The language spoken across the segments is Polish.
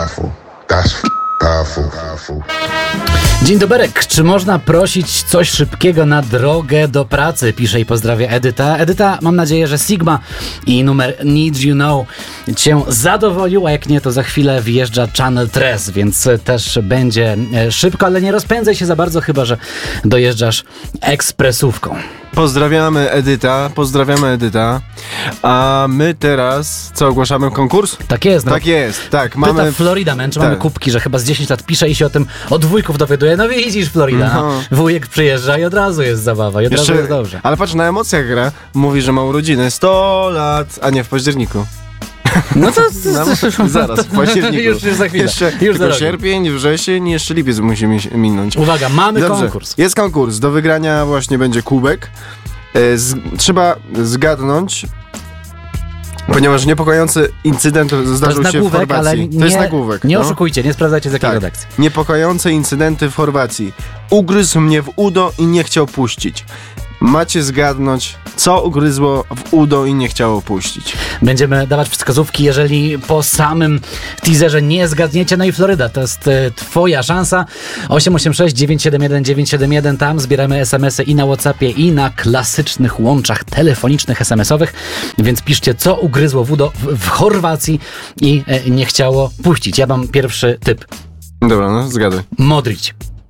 powerful. That's powerful. Dzień doberek, czy można prosić coś szybkiego na drogę do pracy? Pisze i pozdrawia Edyta. Edyta, mam nadzieję, że Sigma i numer Need You Know cię zadowolił, a jak nie, to za chwilę wjeżdża Channel Tres, więc też będzie szybko, ale nie rozpędzaj się za bardzo, chyba że dojeżdżasz ekspresówką. Pozdrawiamy Edyta. A my teraz, co, ogłaszamy konkurs? Tak jest. No. Tak jest, tak. Pyta Florida Man, czy mamy kubki, że chyba z 10 lat pisze i się o tym od wujków dowiaduje. No widzisz, Florida, wujek przyjeżdża i od razu jest zabawa, i od razu jest dobrze. Ale patrz, na emocjach gra, mówi, że ma urodziny 100 lat, a nie w październiku. No to zaraz, w październiku. Już za chwilę. Już tylko sierpień, wrzesień, jeszcze lipiec musi minąć. Uwaga, mamy konkurs. Jest konkurs. Do wygrania właśnie będzie kubek. Trzeba zgadnąć, ponieważ niepokojący incydent zdarzył się w Chorwacji. Ale to jest nagłówek. Nie oszukujcie, nie sprawdzajcie z jakiej redakcji. Niepokojące incydenty w Chorwacji. Ugryzł mnie w udo i nie chciał puścić. Macie zgadnąć, co ugryzło w udo i nie chciało puścić. Będziemy dawać wskazówki, jeżeli po samym teaserze nie zgadniecie. No i Floryda, to jest twoja szansa. 886-971-971, tam zbieramy SMS-y i na WhatsAppie, i na klasycznych łączach telefonicznych SMS-owych, więc piszcie, co ugryzło w udo w Chorwacji i nie chciało puścić. Ja mam pierwszy typ. Dobra, no zgaduj. Modrić.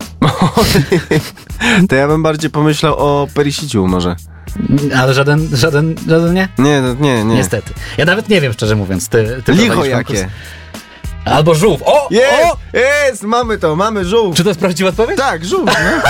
To ja bym bardziej pomyślał o Perisiciu może. Ale żaden nie? Nie. Niestety. Ja nawet nie wiem, szczerze mówiąc. Ty licho jakie. Konkurs. Albo żółw. Jest! Mamy żółw. Czy to jest prawdziwa odpowiedź? Tak, żółw, no.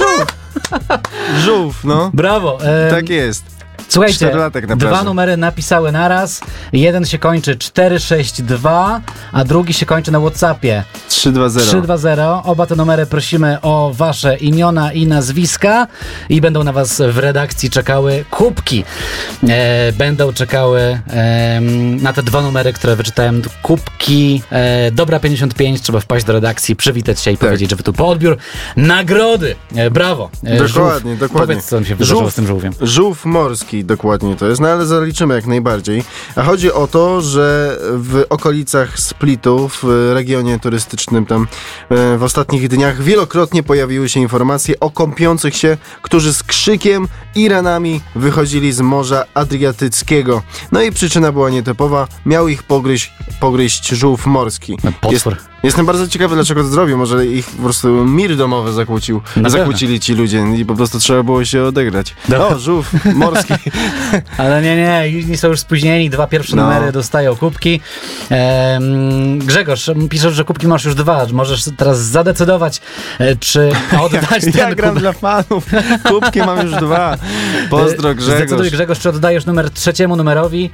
Żółw, no. Brawo. Tak jest. Słuchajcie, dwa numery napisały naraz. Jeden się kończy 462, a drugi się kończy na WhatsAppie 320. Oba te numery prosimy o wasze imiona i nazwiska i będą na was w redakcji czekały kubki. Będą czekały na te dwa numery, które wyczytałem, kubki Dobra 55. Trzeba wpaść do redakcji, przywitać się i powiedzieć, że wy tu po odbiór nagrody. Brawo. Dokładnie. Powiedz, co mi się wydarzyło z tym żółwiem. Żółw morski. Dokładnie to jest, no ale zaliczymy jak najbardziej. A chodzi o to, że w okolicach Splitu, w regionie turystycznym tam w ostatnich dniach wielokrotnie pojawiły się informacje o kąpiących się, którzy z krzykiem i ranami wychodzili z Morza Adriatyckiego. No i przyczyna była nietypowa, miał ich pogryźć żółw morski. Jestem bardzo ciekawy, dlaczego to zrobił. Może ich po prostu mir domowy zakłócili ci ludzie i po prostu trzeba było się odegrać. O, żółw morski. Ale nie, inni są już spóźnieni. Dwa pierwsze numery dostają kubki. Grzegorz, piszesz, że kubki masz już dwa. Możesz teraz zadecydować, czy oddać ten Ja gram dla fanów. Kubki mam już dwa. Pozdro, Grzegorz. Zdecyduj, Grzegorz, czy oddajesz numer trzeciemu numerowi,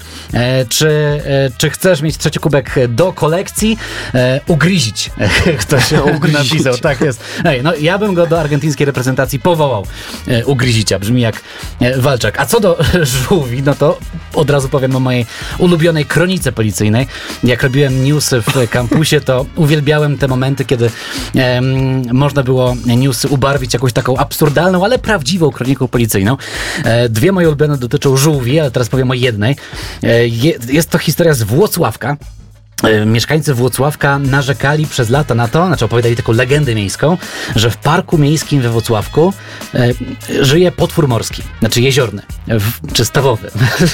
czy chcesz mieć trzeci kubek do kolekcji. Ugryzić. Ktoś napisał. Tak jest. No, ja bym go do argentyńskiej reprezentacji powołał. Ugryzicia. Brzmi jak walczak. A co do żółwi, no to od razu powiem o mojej ulubionej kronice policyjnej. Jak robiłem newsy w kampusie, to uwielbiałem te momenty, kiedy można było newsy ubarwić jakąś taką absurdalną, ale prawdziwą kroniką policyjną. Dwie moje ulubione dotyczą żółwi, ale teraz powiem o jednej. Jest to historia z Włocławka. Mieszkańcy Włocławka narzekali przez lata na to, znaczy opowiadali taką legendę miejską, że w parku miejskim we Włocławku żyje potwór morski, znaczy jeziorny, czy stawowy,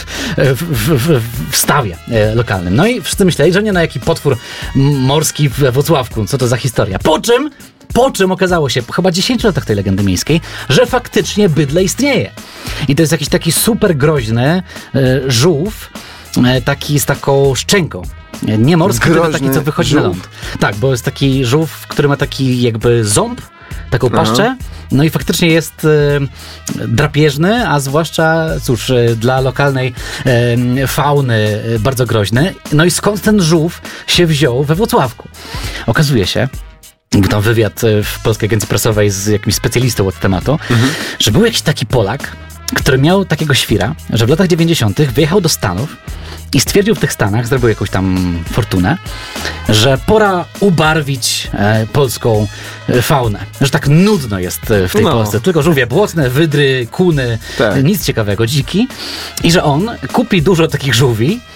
w stawie lokalnym. No i wszyscy myśleli, że nie, no jaki potwór morski we Włocławku, co to za historia. Po czym okazało się, po chyba 10 latach tej legendy miejskiej, że faktycznie bydle istnieje. I to jest jakiś taki super groźny żółw, taki z taką szczęką. Nie morski, tylko taki, co wychodzi na ląd. Tak, bo jest taki żółw, który ma taki jakby ząb, taką paszczę, no i faktycznie jest drapieżny, a zwłaszcza, cóż, dla lokalnej fauny bardzo groźny. No i skąd ten żółw się wziął we Włocławku? Okazuje się, był tam wywiad w Polskiej Agencji Prasowej z jakimś specjalistą od tematu, że był jakiś taki Polak, który miał takiego świra, że w latach 90. wyjechał do Stanów i stwierdził w tych Stanach, zrobił jakąś tam fortunę, że pora ubarwić polską faunę. Że tak nudno jest w tej Polsce. Tylko żółwie błotne, wydry, kuny, nic ciekawego, dziki. I że on kupi dużo takich żółwi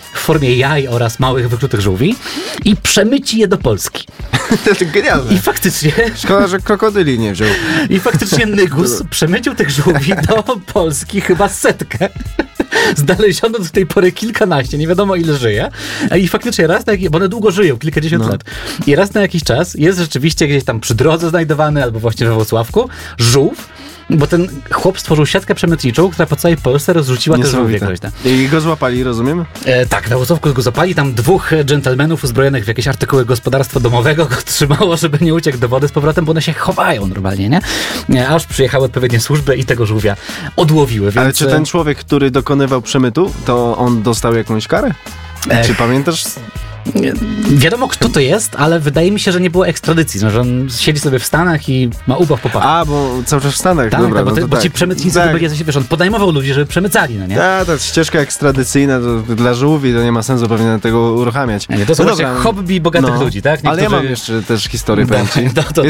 w formie jaj oraz małych wyklutych żółwi i przemyci je do Polski. To genialne. I faktycznie... Szkoda, że krokodyli nie wziął. I faktycznie Nygus przemycił tych żółwi do Polski chyba 100. Znaleziono do tej pory kilkanaście, nie wiadomo ile żyje. I faktycznie raz na jakiś, bo one długo żyją, kilkadziesiąt lat. I raz na jakiś czas jest rzeczywiście gdzieś tam przy drodze znajdowany, albo właśnie we Włocławku, żółw, bo ten chłop stworzył siatkę przemytniczą, która po całej Polsce rozrzuciła te żółwie groźne. I go złapali, rozumiem? Tak, we Włocławku go zapali, tam 2 dżentelmenów uzbrojonych w jakieś artykuły gospodarstwa domowego go trzymało, żeby nie uciekł do wody z powrotem, bo one się chowają normalnie, nie? Aż przyjechały odpowiednie służby i tego żółwia odłowiły. Więc... Ale czy ten człowiek, który dokonywał przemytu, to on dostał jakąś karę? Czy pamiętasz? Wiadomo, kto to jest, ale wydaje mi się, że nie było ekstradycji, że on siedzi sobie w Stanach i ma ubaw po A, bo cały czas w Stanach, tak, dobra. bo ci przemytnicy byli jacyś, wiesz, on podejmował ludzi, żeby przemycali, no nie? Tak, ta ścieżka ekstradycyjna to dla żółwi to nie ma sensu pewnie tego uruchamiać. Nie, to są właśnie hobby bogatych ludzi, tak? Ale ja mam jeszcze też historię, powiem ci.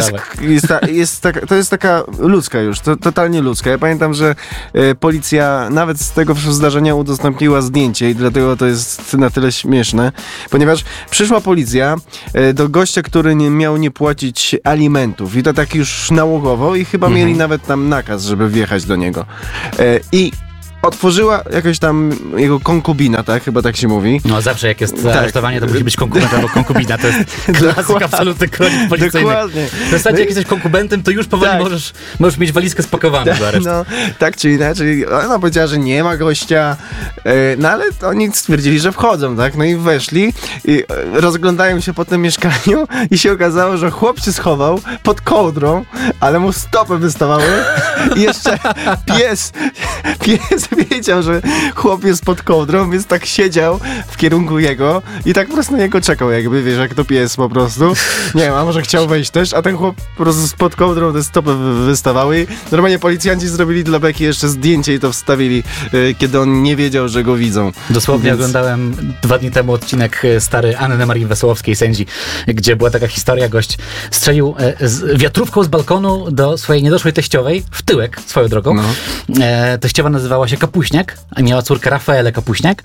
To jest taka ludzka już, totalnie ludzka. Ja pamiętam, że policja nawet z tego zdarzenia udostępniła zdjęcie i dlatego to jest na tyle śmieszne, ponieważ przyszła policja do gościa, który miał nie płacić alimentów i to tak już nałogowo i chyba mieli nawet tam nakaz, żeby wjechać do niego. I otworzyła jakaś tam jego konkubina, tak? Chyba tak się mówi. No zawsze jak jest aresztowanie, to musi być konkubent albo konkubina. To jest klasyk absolutny kronik policyjny. Dokładnie. W zasadzie jak jesteś konkubentem, to już powoli możesz mieć walizkę spakowaną do aresztu. No, tak czy inaczej. Ona powiedziała, że nie ma gościa, no ale oni stwierdzili, że wchodzą, tak? No i weszli i rozglądają się po tym mieszkaniu i się okazało, że chłop się schował pod kołdrą, ale mu stopy wystawały i jeszcze pies wiedział, że chłop jest pod kołdrą, więc tak siedział w kierunku jego i tak po prostu na niego czekał, jakby, wiesz, jak to pies po prostu. Nie wiem, a może chciał wejść też, a ten chłop po prostu pod kołdrą te stopy wystawały. Normalnie policjanci zrobili dla beki jeszcze zdjęcie i to wstawili, kiedy on nie wiedział, że go widzą. Dosłownie oglądałem 2 dni temu odcinek stary Anny Marii Wesołowskiej, Sędzi, gdzie była taka historia, gość strzelił wiatrówką z balkonu do swojej niedoszłej teściowej, w tyłek, swoją drogą. No. Teściowa nazywała się Kapuśniak, a miała córkę Rafaelę Kapuśniak.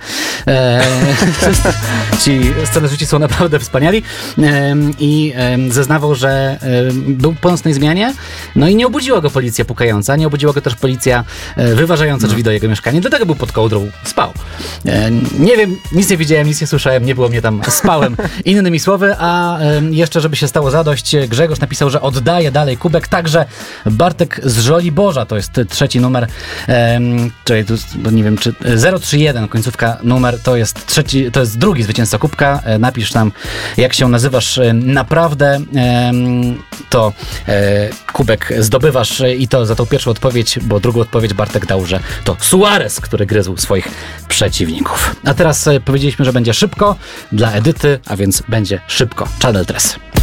Ci scenarzyści są naprawdę wspaniali. I zeznawał, że był po nocnej zmianie, no i nie obudziła go policja pukająca, nie obudziła go też policja wyważająca drzwi do jego mieszkania, dlatego był pod kołdrą, spał. Nie wiem, nic nie widziałem, nic nie słyszałem, nie było mnie tam, spałem. Innymi słowy, a jeszcze, żeby się stało zadość, Grzegorz napisał, że oddaje dalej kubek, także Bartek z Żoliborza, to jest 3. numer, czyli tu, nie wiem, czy 031 końcówka numer, to jest 2. zwycięzca kubka. Napisz tam, jak się nazywasz naprawdę, to kubek zdobywasz i to za tą pierwszą odpowiedź, bo drugą odpowiedź Bartek dał, że to Suarez, który gryzł swoich przeciwników. A teraz powiedzieliśmy, że będzie szybko dla Edyty, a więc będzie szybko. Channel Tres.